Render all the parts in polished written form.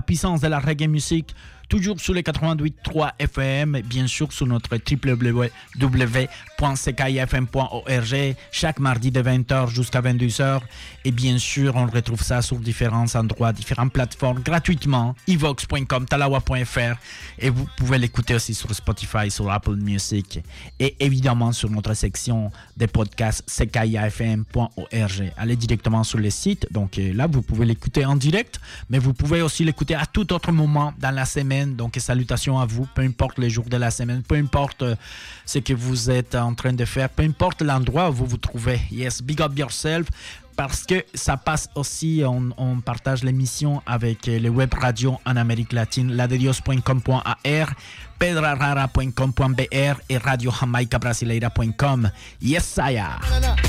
puissance de la reggae musique, toujours sur les 88.3 FM, bien sûr sur notre www.ckifm.org, chaque mardi de 20h jusqu'à 22h. Et bien sûr, on retrouve ça sur différents endroits, différentes plateformes, gratuitement, evox.com, talawa.fr. Et vous pouvez l'écouter aussi sur Spotify, sur Apple Music. Et évidemment, sur notre section des podcasts, ckifm.org. Allez directement sur le site. Donc là, vous pouvez l'écouter en direct, mais vous pouvez aussi l'écouter à tout autre moment dans la semaine. Donc, salutations à vous, peu importe les jours de la semaine, peu importe ce que vous êtes en train de faire, peu importe l'endroit où vous vous trouvez. Yes, big up yourself. Parce que ça passe aussi, on partage l'émission avec les web radios en Amérique latine, ladedios.com.ar, pedrarara.com.br et radiohamaicabrasileira.com. Yes, saya.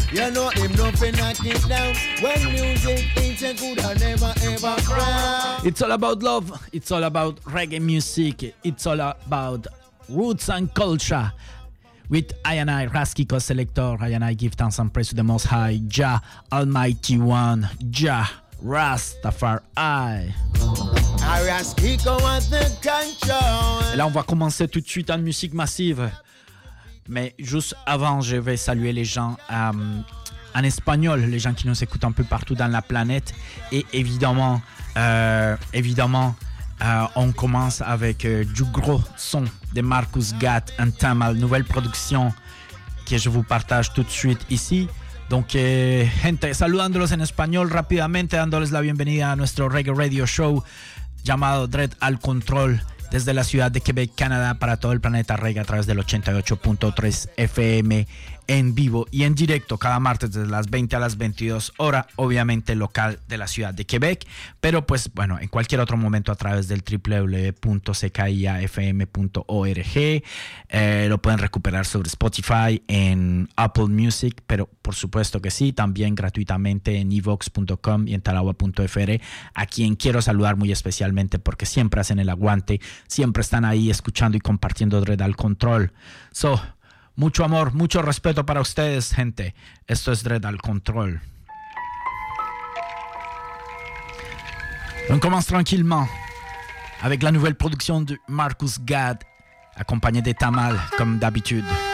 It's all about love, it's all about reggae music, it's all about roots and culture. With I, Raskiko Selector, I give thanks and praise to the Most High, Jah, Almighty One, Jah, Rastafari. Et là, on va commencer tout de suite en musique massive. Mais juste avant, je vais saluer les gens en espagnol, les gens qui nous écoutent un peu partout dans la planète. Et évidemment, on commence avec du gros son de Marcus Gatt en tamal, nouvelle production que je vous partage tout de suite ici. Donc, gente, saludándolos en español rápidamente, dándoles la bienvenida a nuestro Reggae Radio Show llamado Dread al Control desde la ciudad de Quebec, Canadá, para todo el planeta reggae a través del 88.3 FM en vivo y en directo cada martes desde las 20 a las 22 horas, obviamente local de la ciudad de Quebec, pero pues bueno, en cualquier otro momento a través del www.ckiafm.org. Lo pueden recuperar sobre Spotify, en Apple Music, pero por supuesto que sí, también gratuitamente en evox.com y en talawa.fr, a quien quiero saludar muy especialmente porque siempre hacen el aguante, siempre están ahí escuchando y compartiendo Dread al Control. So, mucho amor, mucho respeto para ustedes, gente. Esto es Dread al Control. On commence tranquillement avec la nouvelle production de Marcus Gatt, accompagné des Tamal, comme d'habitude.